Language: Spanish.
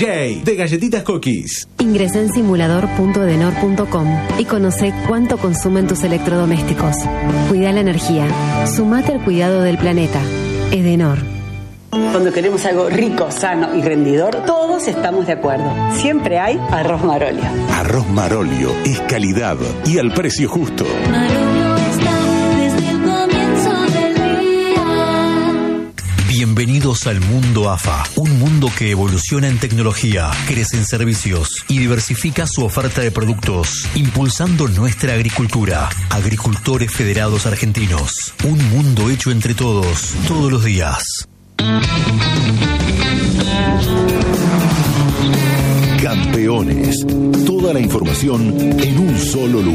DJ de Galletitas Cookies. Ingresá en simulador.edenor.com y conoce cuánto consumen tus electrodomésticos. Cuida la energía. Sumate al cuidado del planeta. Edenor. Cuando queremos algo rico, sano y rendidor, todos estamos de acuerdo. Siempre hay arroz Marolio. Arroz Marolio es calidad y al precio justo. Marolio está desde el comienzo del día. Bienvenidos al mundo AFA, un mundo que evoluciona en tecnología, crece en servicios y diversifica su oferta de productos, impulsando nuestra agricultura. Agricultores Federados Argentinos, un mundo hecho entre todos, todos los días. Campeones. Toda la información en un solo lugar.